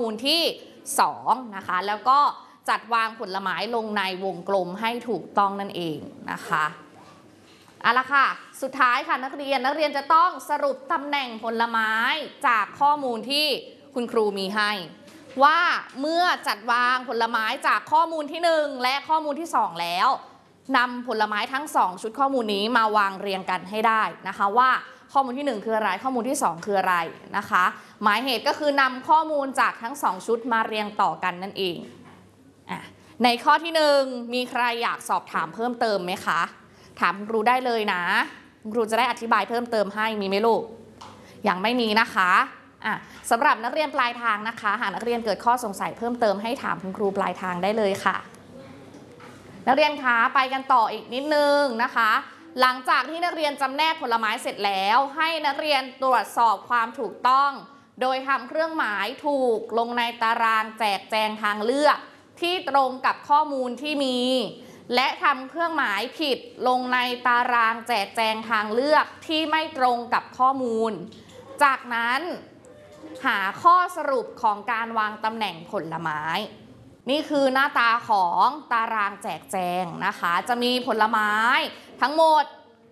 มูลที่2นะคะแล้วก็จัดวางผลไม้ลงในวงกลมให้ถูกต้องนั่นเองนะคะเอาละค่ะสุดท้ายค่ะนักเรียนจะต้องสรุปตำแหน่งผลไม้จากข้อมูลที่คุณครูมีให้ว่าเมื่อจัดวางผลไม้จากข้อมูลที่1และข้อมูลที่2แล้วนำผลไม้ทั้ง2ชุดข้อมูลนี้มาวางเรียงกันให้ได้นะคะว่าข้อมูลที่1คืออะไรข้อมูลที่2คืออะไรนะคะหมายเหตุก็คือนำข้อมูลจากทั้ง2ชุดมาเรียงต่อกันนั่นเองในข้อที่1มีใครอยากสอบถามเพิ่มเติมไหมคะถามคุณครูได้เลยนะคุณครูจะได้อธิบายเพิ่มเติมให้มีไหมลูกยังไม่มีนะคะสำหรับนักเรียนปลายทางนะคะหากนักเรียนเกิดข้อสงสัยเพิ่มเติมให้ถามคุณครูปลายทางได้เลยค่ะนักเรียนคะไปกันต่ออีกนิดนึงนะคะหลังจากที่นักเรียนจำแนกผลไม้เสร็จแล้วให้นักเรียนตรวจสอบความถูกต้องโดยทำเครื่องหมายถูกลงในตารางแจกแจงทางเลือกที่ตรงกับข้อมูลที่มีและทำเครื่องหมายผิดลงในตารางแจกแจงทางเลือกที่ไม่ตรงกับข้อมูลจากนั้นหาข้อสรุปของการวางตำแหน่งผลไม้นี่คือหน้าตาของตารางแจกแจงนะคะจะมีผลไม้ทั้งหมด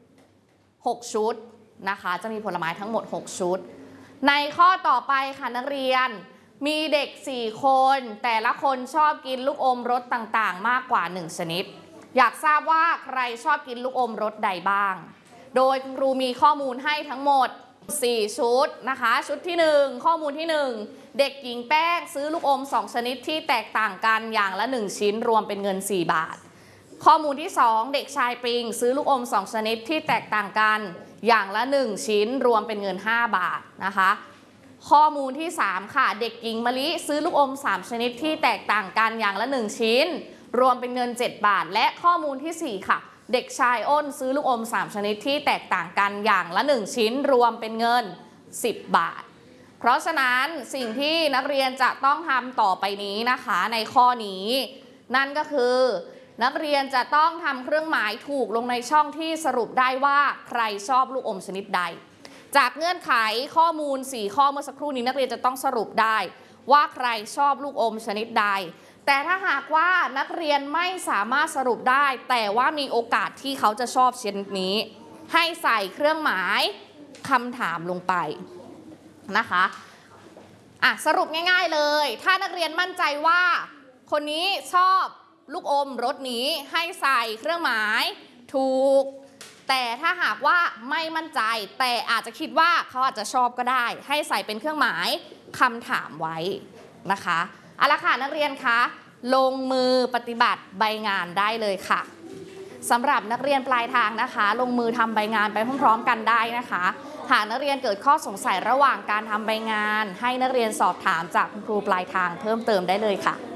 6ชุดนะคะจะมีผลไม้ทั้งหมด6ชุดในข้อต่อไปค่ะนักเรียนมีเด็ก4คนแต่ละคนชอบกินลูกอมรสต่างๆมากกว่า1ชนิดอยากทราบว่าใครชอบกินลูกอมรสใดบ้างโดยคุณครูมีข้อมูลให้ทั้งหมด4ชุดนะคะชุดที่1ข้อมูลที่1เด็กหญิงแป้งซื้อลูกอม2ชนิดที่แตกต่างกันอย่างละ1ชิ้นรวมเป็นเงิน4บาทข้อมูลที่2เด็กชายปิงซื้อลูกอม2ชนิดที่แตกต่างกันอย่างละ1ชิ้นรวมเป็นเงิน5บาทนะคะข้อมูลที่3ค่ะเด็กหญิงมะลิซื้อลูกอม3ชนิดที่แตกต่างกันอย่างละ1ชิ้นรวมเป็นเงิน7บาทและข้อมูลที่4ค่ะเด็กชายอ้นซื้อลูกอม3ชนิดที่แตกต่างกันอย่างละ1ชิ้นรวมเป็นเงิน10บาทเพราะฉะนั้นสิ่งที่นักเรียนจะต้องทำต่อไปนี้นะคะในข้อนี้นั่นก็คือนักเรียนจะต้องทำเครื่องหมายถูกลงในช่องที่สรุปได้ว่าใครชอบลูกอมชนิดใดจากเงื่อนไขข้อมูล4ข้อเมื่อสักครู่นี้นักเรียนจะต้องสรุปได้ว่าใครชอบลูกอมชนิดใดแต่ถ้าหากว่านักเรียนไม่สามารถสรุปได้แต่ว่ามีโอกาสที่เขาจะชอบชนิดนี้ให้ใส่เครื่องหมายคำถามลงไปนะคะสรุปง่ายๆเลยถ้านักเรียนมั่นใจว่าคนนี้ชอบลูกอมรสนี้ให้ใส่เครื่องหมายถูกแต่ถ้าหากว่าไม่มั่นใจแต่อาจจะคิดว่าเขาอาจจะชอบก็ได้ให้ใส่เป็นเครื่องหมายคำถามไว้นะคะเอาละค่ะนักเรียนคะลงมือปฏิบัติใบงานได้เลยค่ะสำหรับนักเรียนปลายทางนะคะลงมือทำใบงานไปพร้อมๆกันได้นะคะหากนักเรียนเกิดข้อสงสัยระหว่างการทำใบงานให้นักเรียนสอบถามจากคุณครูปลายทางเพิ่มเติมได้เลยค่ะ